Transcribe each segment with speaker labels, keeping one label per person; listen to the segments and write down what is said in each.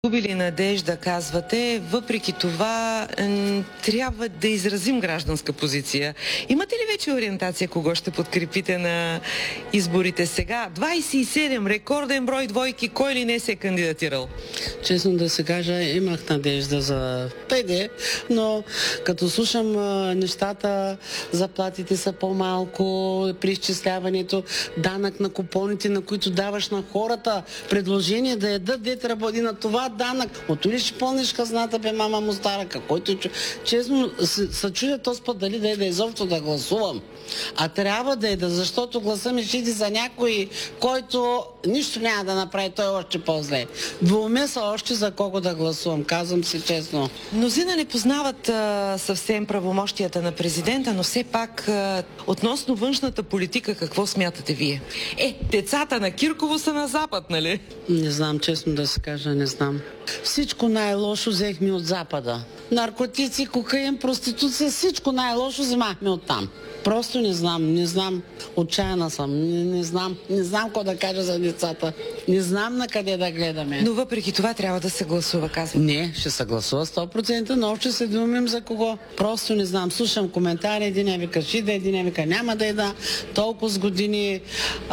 Speaker 1: Губили надежда, казвате, въпреки това трябва да изразим гражданска позиция. Имате ли вече ориентация кого ще подкрепите на изборите сега? 27, рекорден брой двойки, кой ли не се е кандидатирал?
Speaker 2: Честно да се кажа, имах надежда за ПД, но като слушам нещата, заплатите са по-малко, при изчисляването, данък на купоните, на които даваш на хората, предложение да ядат дете работи на това данък. От ли ще пълниш хазната, бе, мама му старака, който честно се чудя този път дали да изобщо да гласувам. А трябва да защото гласа ми шиди за някой, който нищо няма да направи, той още по-зле. Двумя са още за кого да гласувам, казвам си честно.
Speaker 1: Мнозина не познават съвсем правомощията на президента, но все пак относно външната политика, какво смятате вие? Децата на Кирково са на Запад, нали?
Speaker 2: Не знам, честно да се кажа, не знам. Всичко най-лошо взехме от Запада. Наркотици, кокаин, проституция, всичко най-лошо вземахме от там. Просто не знам, отчаяна съм, не знам какво да кажа за децата, не знам на къде да гледаме.
Speaker 1: Но въпреки това трябва да се гласува, казвам.
Speaker 2: Не, ще се гласува 100%, но ще се думим за кого. Просто не знам, слушам коментари, един вика шида, един вика няма да еда. Толкова с години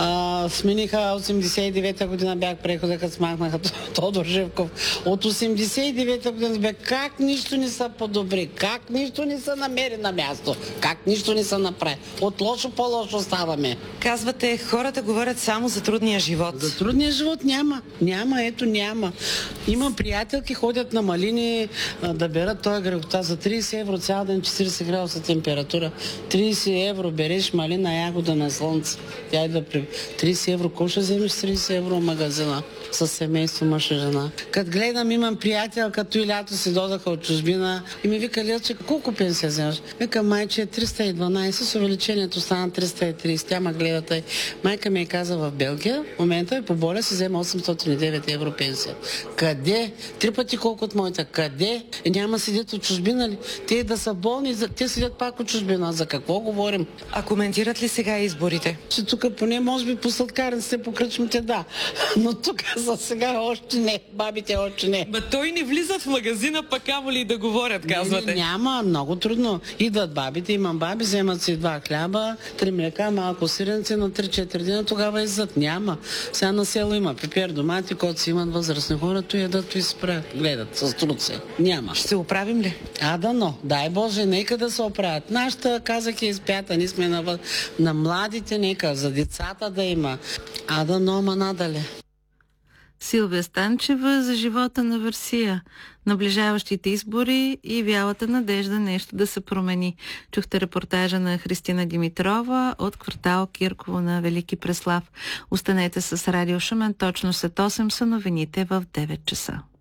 Speaker 2: смениха 89-та година бях прехода, като смахнаха Тодор Живков. От 89-та година бях как нищо не са подобри, как нищо не са намери на място, как нищо не са направи. От лошо по-лошо ставаме.
Speaker 1: Казвате, хората говорят само за трудния живот.
Speaker 2: За трудния живот няма. Няма. Има приятелки, ходят на малини да берат този грехота за 30 евро цял ден, 40 градуса температура. 30 евро береш малина ягода на слънце. Тя идва при 30 евро. Кой ще вземеш 30 евро в магазина? С семейство, мъж и жена. Като гледам, имам приятел, като и лято си додаха от чужбина и ми вика, Лелче, колко пенсия вземаш? Вика, майче, 312, с увеличението стана 330. Тя ма гледа тъй. Майка ми е каза в Белгия, в момента е по боля, си взема 809 евро пенсия. Къде? 3 пъти колко от моята. Къде? Няма седят от чужбина ли? Те да са болни, те седят пак от чужбина. За какво говорим?
Speaker 1: А коментират ли сега изборите?
Speaker 2: Че тук поне може би по сладкарниците, по кръчмите, да. Но тук за сега още не. Бабите още не.
Speaker 1: Той не влиза в магазина, пък камо ли да говорят, казвате?
Speaker 2: Няма, много трудно. Идват бабите, имам баби, вземат си 2 хляба, 3 млека, малко сиренци на 3-4 дни, тогава иззад. Няма. Сега на село има пипер, домати, който си имат възрастни хора, то ядат и спрят, гледат с труце. Няма.
Speaker 1: Ще се оправим ли?
Speaker 2: Дано. Дай Боже, нека да се оправят. Нашата, казах, е изпята. Ние сме на младите, нека за децата да има. Дано, ма надале.
Speaker 3: Силвия Станчева за живота на Върсия, наближаващите избори и вялата надежда нещо да се промени. Чухте репортажа на Христина Димитрова от квартал Кирково на Велики Преслав. Останете с Радио Шумен, точно след 8 са новините в 9 часа.